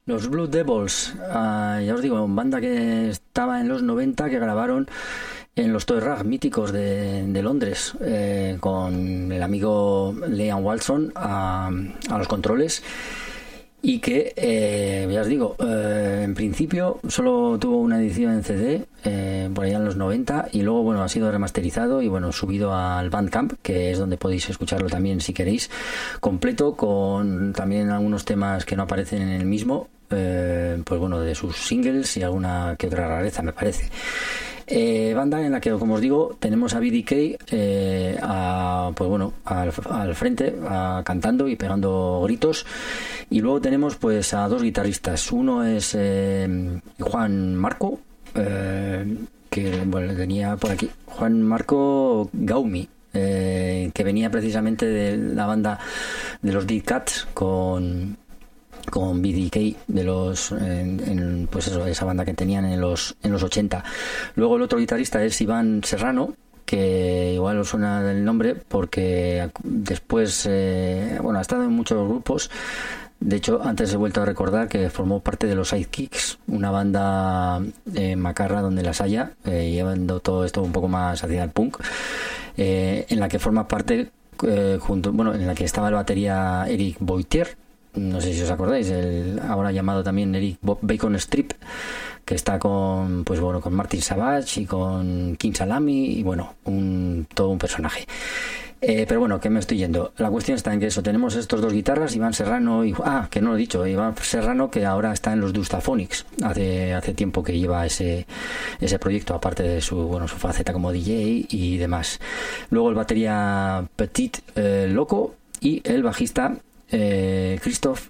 Los Blue Devils, ya os digo, banda que estaba en los 90, que grabaron en los Toy Rag míticos de Londres, con el amigo Liam Walson a los controles, y que, ya os digo, en principio solo tuvo una edición en CD por allá en los 90, y luego, bueno, ha sido remasterizado y, bueno, subido al Bandcamp, que es donde podéis escucharlo también si queréis, completo, con también algunos temas que no aparecen en el mismo, pues bueno, de sus singles y alguna que otra rareza, me parece. Banda en la que, como os digo, tenemos a BDK pues bueno, al frente, cantando y pegando gritos, y luego tenemos pues a dos guitarristas. Uno es Juan Marco, que bueno, venía por aquí, Juan Marco Gaumi, que venía precisamente de la banda de los Dead Cats con BDK, de los pues eso, esa banda que tenían en los 80. Luego el otro guitarrista es Iván Serrano, que igual os suena del nombre porque después bueno, ha estado en muchos grupos. De hecho, antes he vuelto a recordar que formó parte de los Sidekicks, una banda macarra donde las haya, llevando todo esto un poco más hacia el punk, en la que forma parte bueno, en la que estaba el batería Eric Boitier. No sé si os acordáis, el ahora llamado también Eric Bacon Strip, que está con, pues bueno, con Martin Savage y con King Salami, y bueno, todo un personaje. Pero bueno, que me estoy yendo. La cuestión está en que eso, tenemos estos dos guitarras, Iván Serrano y... que no lo he dicho, Iván Serrano, que ahora está en los Dustaphonics. Hace tiempo que lleva ese proyecto, aparte de su faceta como DJ y demás. Luego el batería Petit Loco, y el bajista Christophe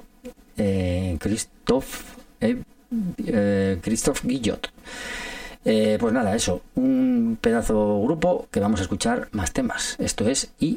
Guillot. Pues nada, eso, un pedazo grupo que vamos a escuchar más temas. Esto es